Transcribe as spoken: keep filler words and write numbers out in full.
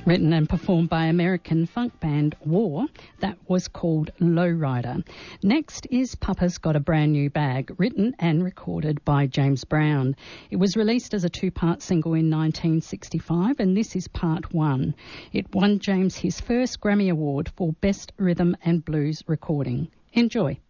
written and performed by American funk band War. That was called Lowrider. Next is Papa's Got a Brand New Bag, written and recorded by James Brown. It was released as a two-part single in nineteen sixty-five, and this is part one. It won James his first Grammy Award for Best Rhythm and Blues Recording. Enjoy.